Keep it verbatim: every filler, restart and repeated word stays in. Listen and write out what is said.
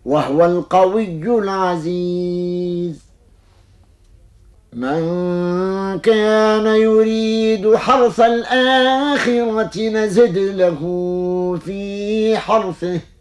وهو القوي العزيز. من كان يريد حرث الآخرة نزد له في حرثه